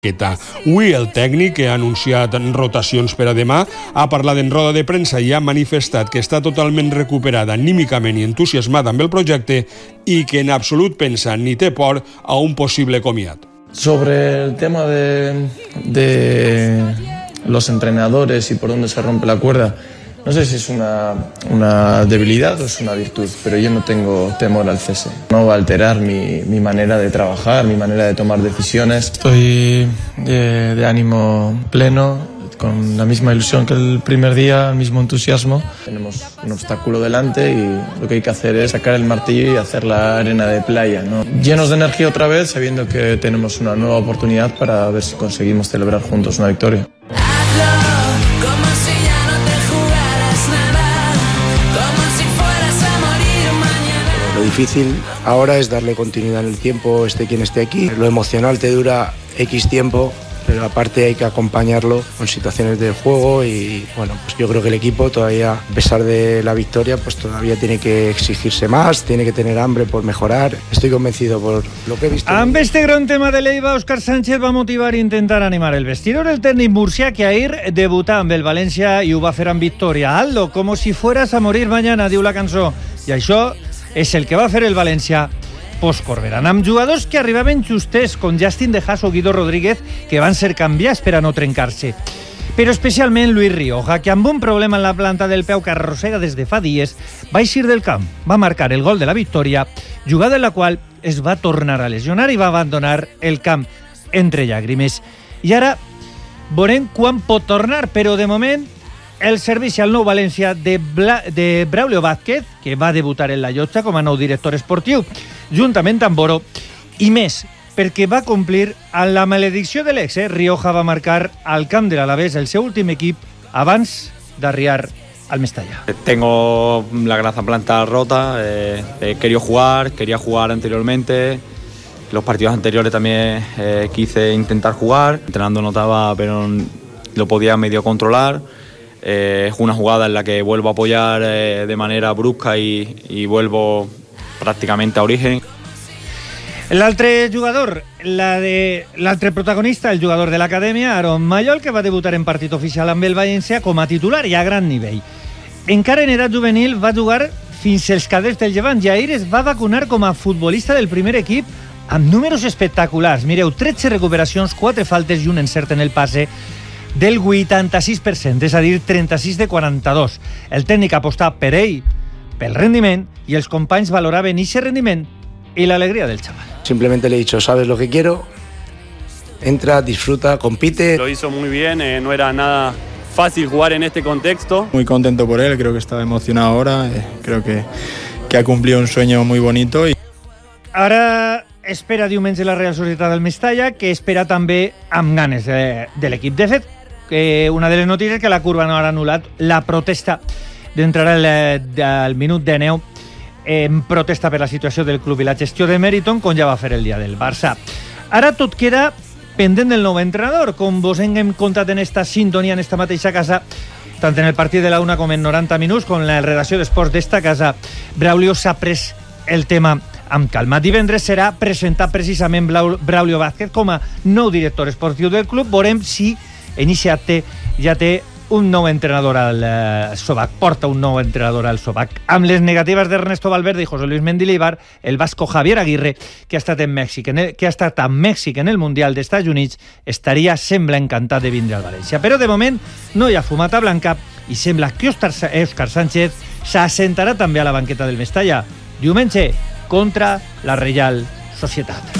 Avui el tècnic, que ha anunciat rotacions per a demà, ha parlat en roda de premsa i ha manifestat que està totalment recuperada anímicament i entusiasmada amb el projecte i que en absolut pensa ni té por a un possible comiat. Sobre el tema de los entrenadores y por dónde se rompe la cuerda, no sé si es una debilidad o es una virtud, pero yo no tengo temor al cese. No va a alterar mi manera de trabajar, mi manera de tomar decisiones. Estoy de ánimo pleno, con la misma ilusión que el primer día, el mismo entusiasmo. Tenemos un obstáculo delante y lo que hay que hacer es sacar el martillo y hacer la arena de playa, ¿no? Llenos de energía otra vez, sabiendo que tenemos una nueva oportunidad para ver si conseguimos celebrar juntos una victoria. Lo difícil ahora es darle continuidad en el tiempo, esté quien esté aquí. Lo emocional te dura X tiempo, pero aparte hay que acompañarlo con situaciones de juego y bueno, pues yo creo que el equipo todavía, a pesar de la victoria, pues todavía tiene que exigirse más, tiene que tener hambre por mejorar. Estoy convencido por lo que he visto. Amb este gran tema de l'Eiva, Òscar Sánchez va motivar i intentar animar el vestidor el tècnic murcià, que ahir debutà amb el València i ho va fer amb victòria. Hazlo como si fueras a morir mañana, diu la cançó. I això és el que va fer el València post-Corberán, amb jugadors que arribaven justets, com Justin De Haas o Guido Rodríguez, que van ser canviats per a no trencar-se. Però especialment Luis Rioja, que amb un problema en la planta del peu que arrossega des de fa dies, va eixir del camp, va marcar el gol de la victòria, jugada en la qual es va tornar a lesionar i va abandonar el camp entre llàgrimes. I ara veurem quan pot tornar, però de moment el servici al nou València de Braulio Vázquez, que va debutar en la llotja com a nou director esportiu, juntament amb Boro, i més, perquè va complir amb la maledicció de l'ex. Rioja va marcar al camp de l'Alavés el seu últim equip abans d'arribar al Mestalla. Tengo la garraza rota, quería jugar anteriormente. Los partidos anteriores también quise intentar jugar. Entrenando no estaba, pero lo podía medio controlar. Es una jugada en la que vuelvo a apoyar de manera brusca y vuelvo prácticamente a origen. L'altre jugador, l'altre protagonista, el jugador de l'acadèmia, Aaron Mayol, que va debutar en partit oficial amb el València com a titular i a gran nivell. Encara en edat juvenil va jugar fins als cadets del Llevant i ahir es va vacunar com a futbolista del primer equip amb números espectaculars. Mireu, 13 recuperacions, 4 faltes i un encert en el passe del 86%, és a dir, 36 de 42. El tècnic apostava per ell, pel rendiment, i els companys valoraven aquest rendiment y la alegría del chaval. Simplemente le he dicho, sabes lo que quiero, entra, disfruta, compite. Lo hizo muy bien, no era nada fácil jugar en este contexto. Muy contento por él, creo que estaba emocionado ahora, creo que ha cumplido un sueño muy bonito. Ara espera diumenge la Real Societat del Mestalla, que espera també amb ganes de l'equip. De fet, una de les notícies que la curva no ha anul·lat la protesta d'entrar al minut de neu en protesta per la situació del club i la gestió de Meriton, com ja va fer el dia del Barça. Ara tot queda pendent del nou entrenador, com vos hem contat en esta sintonia, en esta mateixa casa, tant en el partit de la 1 com en 90 minuts, com la redacció d'esports d'esta casa. Braulio s'ha pres el tema amb calma. Divendres serà presentat precisament Braulio Vázquez com a nou director esportiu del club. Veurem si en aquest acte ja té un nou entrenador al Sobac, porta un nou entrenador al Sobac. Amb les negatives d'Ernesto Valverde i José Luis Mendilibar, el vasco Javier Aguirre, que ha estat a Mèxic en el Mundial d'Estats Units, sembla encantat de vindre al València. Però de moment no hi ha fumata blanca i sembla que Òscar Sánchez s'assentarà també a la banqueta del Mestalla diumenge contra la Real Societat.